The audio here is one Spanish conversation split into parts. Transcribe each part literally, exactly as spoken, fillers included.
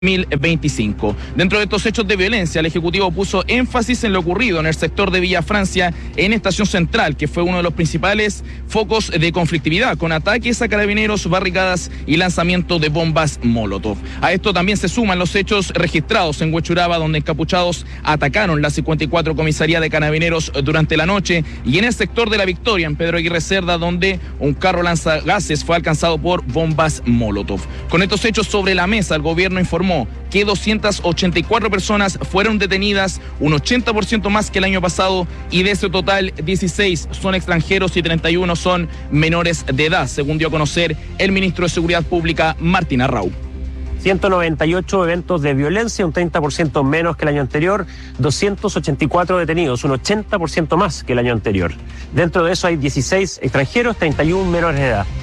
dos mil veinticinco. Dentro de estos hechos de violencia, el Ejecutivo puso énfasis en lo ocurrido en el sector de Villa Francia, en Estación Central, que fue uno de los principales focos de conflictividad, con ataques a carabineros, barricadas y lanzamiento de bombas Molotov. A esto también se suman los hechos registrados en Huechuraba, donde encapuchados atacaron la cincuenta y cuatro Comisaría de Carabineros durante la noche, y en el sector de La Victoria, en Pedro Aguirre Cerda, donde un carro lanzagases fue alcanzado por bombas Molotov. Con estos hechos sobre la mesa, el gobierno informó que doscientas ochenta y cuatro personas fueron detenidas, un ochenta por ciento más que el año pasado, y de ese total dieciséis son extranjeros y treinta y uno son menores de edad, según dio a conocer el ministro de Seguridad Pública, Martín Arrau. ciento noventa y ocho eventos de violencia, un treinta por ciento menos que el año anterior, doscientos ochenta y cuatro detenidos, un ochenta por ciento más que el año anterior. Dentro de eso hay dieciséis extranjeros, treinta y uno menores de edad.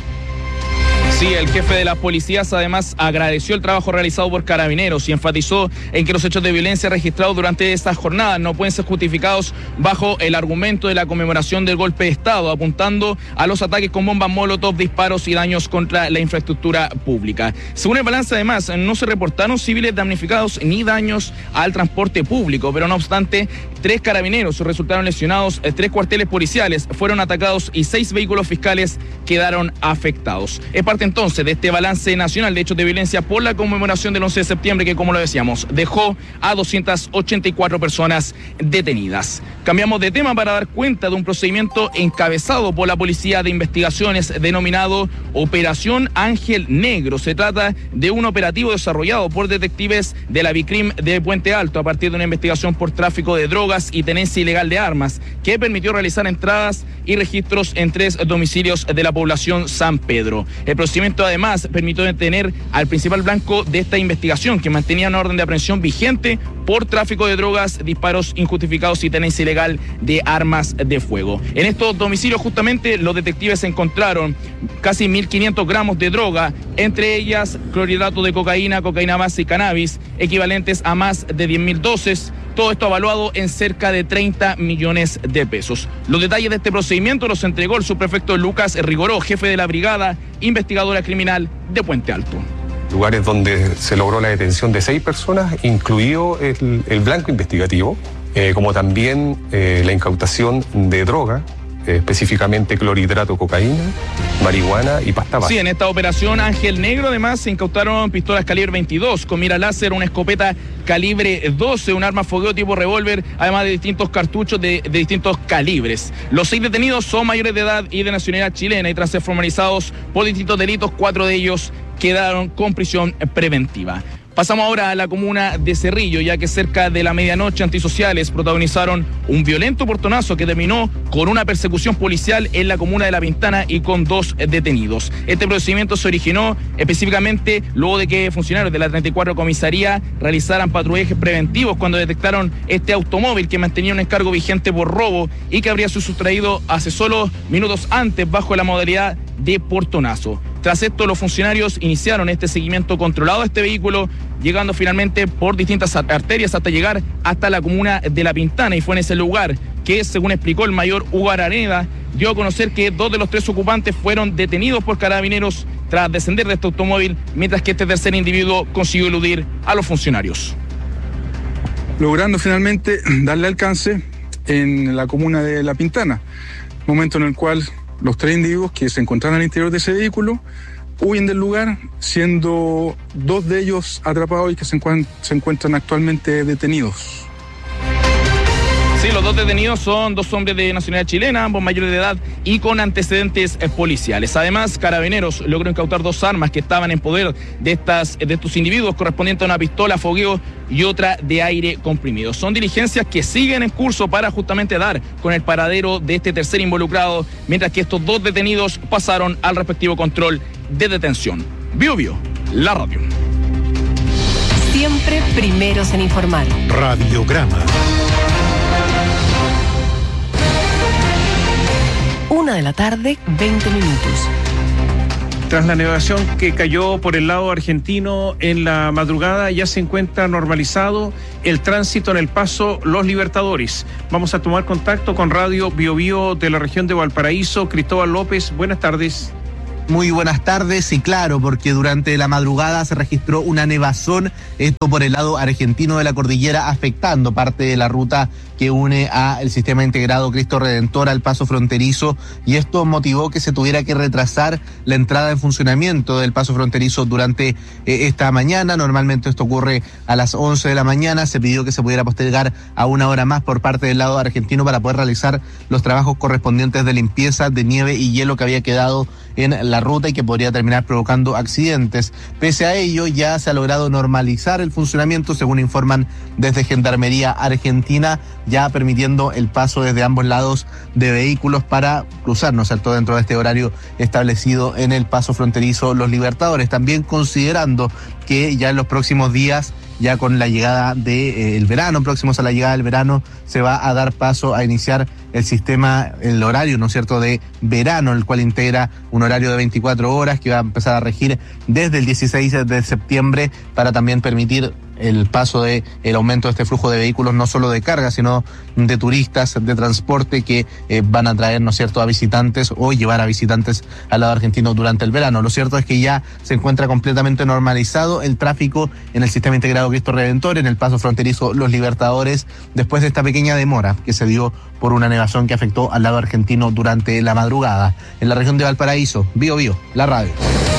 Sí, el jefe de las policías además agradeció el trabajo realizado por Carabineros y enfatizó en que los hechos de violencia registrados durante estas jornadas no pueden ser justificados bajo el argumento de la conmemoración del golpe de Estado, apuntando a los ataques con bombas Molotov, disparos y daños contra la infraestructura pública. Según el balance, además, no se reportaron civiles damnificados ni daños al transporte público, pero no obstante, tres carabineros resultaron lesionados, tres cuarteles policiales fueron atacados y seis vehículos fiscales quedaron afectados. Es parte entonces de este balance nacional de hechos de violencia por la conmemoración del once de septiembre, que, como lo decíamos, dejó a doscientas ochenta y cuatro personas detenidas. Cambiamos de tema para dar cuenta de un procedimiento encabezado por la Policía de Investigaciones denominado Operación Ángel Negro. Se trata de un operativo desarrollado por detectives de la Bicrim de Puente Alto a partir de una investigación por tráfico de drogas y tenencia ilegal de armas, que permitió realizar entradas y registros en tres domicilios de la población San Pedro. El procedimiento además permitió detener al principal blanco de esta investigación, que mantenía una orden de aprehensión vigente por tráfico de drogas, disparos injustificados y tenencia ilegal de armas de fuego. En estos domicilios justamente los detectives encontraron casi mil quinientos gramos de droga, entre ellas clorhidrato de cocaína, cocaína base y cannabis, equivalentes a más de diez mil dosis. Todo esto evaluado en cerca de treinta millones de pesos. Los detalles de este procedimiento los entregó el subprefecto Lucas Rigoró, jefe de la Brigada Investigadora Criminal de Puente Alto. Lugares donde se logró la detención de seis personas, incluido el, el blanco investigativo, eh, como también eh, la incautación de droga, eh, específicamente clorhidrato, cocaína, marihuana y pasta base. Sí, en esta operación Ángel Negro además se incautaron pistolas calibre veintidós con mira láser, una escopeta calibre doce, un arma fogueo tipo revólver, además de distintos cartuchos de, de distintos calibres. Los seis detenidos son mayores de edad y de nacionalidad chilena, y tras ser formalizados por distintos delitos, cuatro de ellos quedaron con prisión preventiva. Pasamos ahora a la comuna de Cerrillo, ya que cerca de la medianoche antisociales protagonizaron un violento portonazo que terminó con una persecución policial en la comuna de La Pintana y con dos detenidos. Este procedimiento se originó específicamente luego de que funcionarios de la treinta y cuatro Comisaría realizaran patrullajes preventivos cuando detectaron este automóvil que mantenía un encargo vigente por robo y que habría sido sustraído hace solo minutos antes bajo la modalidad de portonazo. Tras esto, los funcionarios iniciaron este seguimiento controlado a este vehículo, llegando finalmente por distintas arterias hasta llegar hasta la comuna de La Pintana, y fue en ese lugar que, según explicó el mayor Hugo Araneda, dio a conocer que dos de los tres ocupantes fueron detenidos por Carabineros tras descender de este automóvil, mientras que este tercer individuo consiguió eludir a los funcionarios. Logrando finalmente darle alcance en la comuna de La Pintana, momento en el cual los tres individuos que se encontraban al interior de ese vehículo huyen del lugar, siendo dos de ellos atrapados y que se encuentran, se encuentran actualmente detenidos. Sí, los dos detenidos son dos hombres de nacionalidad chilena, ambos mayores de edad y con antecedentes policiales. Además, Carabineros logró incautar dos armas que estaban en poder de, estas, de estos individuos, correspondiente a una pistola fogueo y otra de aire comprimido. Son diligencias que siguen en curso para justamente dar con el paradero de este tercer involucrado, mientras que estos dos detenidos pasaron al respectivo control de detención. Bio Bio, la radio. Siempre primeros en informar. Radiograma. Una de la tarde, veinte minutos. Tras la navegación que cayó por el lado argentino en la madrugada, ya se encuentra normalizado el tránsito en el paso Los Libertadores. Vamos a tomar contacto con Radio Bio Bio de la región de Valparaíso. Cristóbal López, buenas tardes. Muy buenas tardes, y claro, porque durante la madrugada se registró una nevazón, esto por el lado argentino de la cordillera, afectando parte de la ruta que une a el sistema integrado Cristo Redentor al paso fronterizo, y esto motivó que se tuviera que retrasar la entrada en funcionamiento del paso fronterizo durante eh, esta mañana. Normalmente esto ocurre a las once de la mañana, se pidió que se pudiera postergar a una hora más por parte del lado argentino para poder realizar los trabajos correspondientes de limpieza de nieve y hielo que había quedado en la ruta y que podría terminar provocando accidentes. Pese a ello, ya se ha logrado normalizar el funcionamiento, según informan desde Gendarmería Argentina, ya permitiendo el paso desde ambos lados de vehículos para cruzar, ¿no es cierto?, dentro de este horario establecido en el paso fronterizo Los Libertadores. También considerando que ya en los próximos días, ya con la llegada del verano, próximos a la llegada del verano, se va a dar paso a iniciar el sistema, el horario, ¿no es cierto?, de verano, el cual integra un horario de veinticuatro horas que va a empezar a regir desde el dieciséis de septiembre para también permitir el paso de el aumento de este flujo de vehículos, no solo de carga, sino de turistas, de transporte que eh, van a traer, ¿no es cierto?, a visitantes o llevar a visitantes al lado argentino durante el verano. Lo cierto es que ya se encuentra completamente normalizado el tráfico en el sistema integrado Cristo Redentor, en el paso fronterizo Los Libertadores, después de esta pequeña demora que se dio por una nevazón que afectó al lado argentino durante la madrugada. En la región de Valparaíso, Bío Bío, la radio.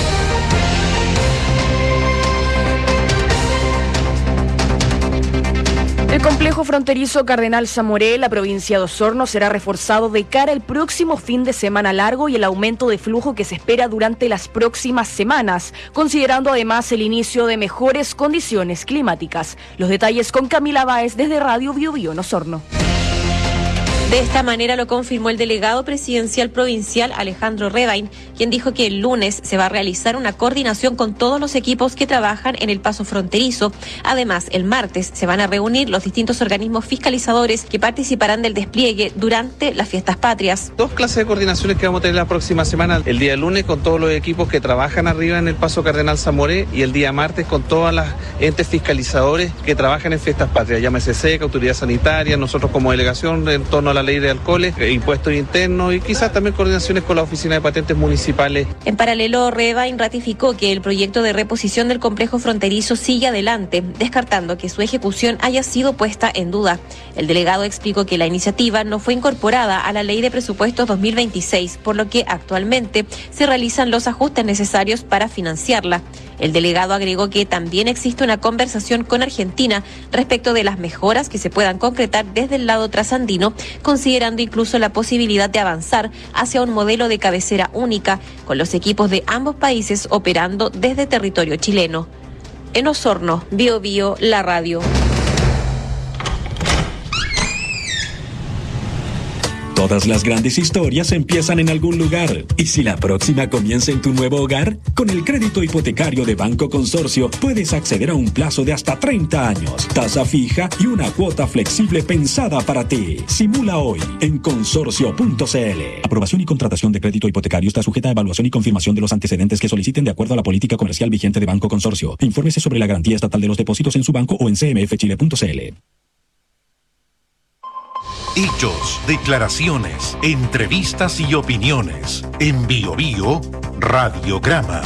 El complejo fronterizo Cardenal Zamoré, la provincia de Osorno, será reforzado de cara al próximo fin de semana largo y el aumento de flujo que se espera durante las próximas semanas, considerando además el inicio de mejores condiciones climáticas. Los detalles con Camila Báez desde Radio Bío Bío en Osorno. De esta manera lo confirmó el delegado presidencial provincial Alejandro Rebain, quien dijo que el lunes se va a realizar una coordinación con todos los equipos que trabajan en el paso fronterizo. Además, el martes se van a reunir los distintos organismos fiscalizadores que participarán del despliegue durante las fiestas patrias. Dos clases de coordinaciones que vamos a tener la próxima semana. El día lunes con todos los equipos que trabajan arriba en el paso Cardenal Zamoré y el día martes con todas las entes fiscalizadores que trabajan en fiestas patrias, llámese SECA, Autoridad Sanitaria, nosotros como delegación en torno a la ley de alcoholes, eh, impuestos internos y quizás también coordinaciones con la oficina de patentes municipales. En paralelo, Rebain ratificó que el proyecto de reposición del complejo fronterizo sigue adelante, descartando que su ejecución haya sido puesta en duda. El delegado explicó que la iniciativa no fue incorporada a la ley de presupuestos dos mil veintiséis, por lo que actualmente se realizan los ajustes necesarios para financiarla. El delegado agregó que también existe una conversación con Argentina respecto de las mejoras que se puedan concretar desde el lado trasandino, considerando incluso la posibilidad de avanzar hacia un modelo de cabecera única, con los equipos de ambos países operando desde territorio chileno. En Osorno, Bío Bío, la radio. Todas las grandes historias empiezan en algún lugar. ¿Y si la próxima comienza en tu nuevo hogar? Con el crédito hipotecario de Banco Consorcio puedes acceder a un plazo de hasta treinta años, tasa fija y una cuota flexible pensada para ti. Simula hoy en consorcio punto c l. Aprobación y contratación de crédito hipotecario está sujeta a evaluación y confirmación de los antecedentes que soliciten de acuerdo a la política comercial vigente de Banco Consorcio. Infórmese sobre la garantía estatal de los depósitos en su banco o en c m f chile punto c l. Hechos, declaraciones, entrevistas y opiniones. En Bío Bío, Radiograma.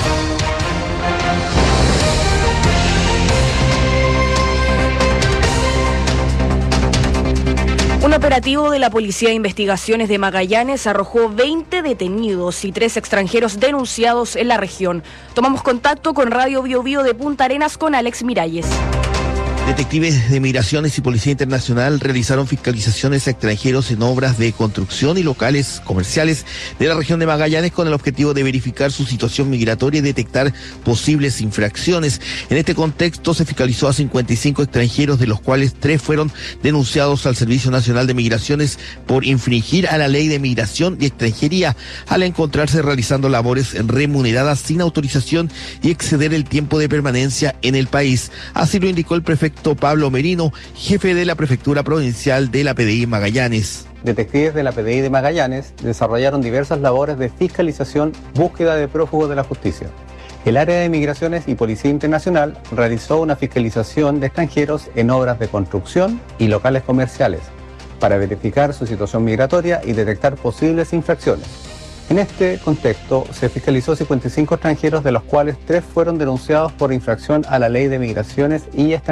Un operativo de la Policía de Investigaciones de Magallanes arrojó veinte detenidos y tres extranjeros denunciados en la región. Tomamos contacto con Radio Bío Bío de Punta Arenas con Alex Miralles. Detectives de Migraciones y Policía Internacional realizaron fiscalizaciones a extranjeros en obras de construcción y locales comerciales de la región de Magallanes con el objetivo de verificar su situación migratoria y detectar posibles infracciones. En este contexto se fiscalizó a cincuenta y cinco extranjeros, de los cuales tres fueron denunciados al Servicio Nacional de Migraciones por infringir a la Ley de Migración y Extranjería al encontrarse realizando labores remuneradas sin autorización y exceder el tiempo de permanencia en el país. Así lo indicó el prefecto Pablo Merino, jefe de la Prefectura Provincial de la P D I Magallanes. Detectives de la P D I de Magallanes desarrollaron diversas labores de fiscalización, búsqueda de prófugos de la justicia. El área de Migraciones y Policía Internacional realizó una fiscalización de extranjeros en obras de construcción y locales comerciales para verificar su situación migratoria y detectar posibles infracciones. En este contexto, se fiscalizó cincuenta y cinco extranjeros, de los cuales tres fueron denunciados por infracción a la ley de migraciones y extranjería.